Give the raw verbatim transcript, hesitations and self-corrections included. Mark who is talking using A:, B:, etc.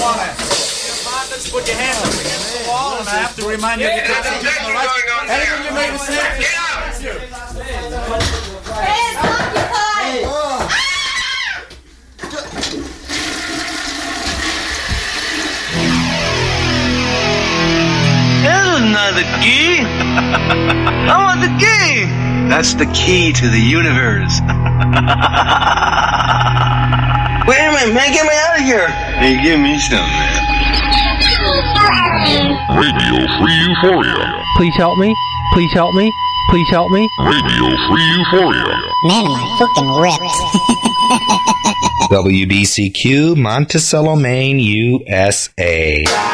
A: Put your hands up against the wall, and I have to remind you.
B: There's a session going on there.
A: Anything you made a sense.
B: Get out!
C: Hands occupied!
D: That's not the key. I want the key. That's the key to the universe. Wait a minute, man, get me out of here. Hey, give me some, man.
E: Radio Free Euphoria.
F: Please help me. Please help me. Please help me.
E: Radio Free Euphoria.
G: Man, am I fucking ripped.
H: W B C Q, Monticello, Maine, U S A.